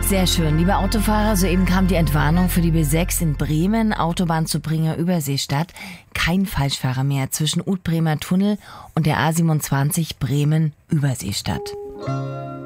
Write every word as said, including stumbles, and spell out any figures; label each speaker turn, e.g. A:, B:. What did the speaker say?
A: Sehr schön. Liebe Autofahrer, soeben kam die Entwarnung für die B sechs in Bremen, Autobahn zu Bringer Überseestadt. Kein Falschfahrer mehr zwischen Utbremer Tunnel und der A siebenundzwanzig Bremen Überseestadt.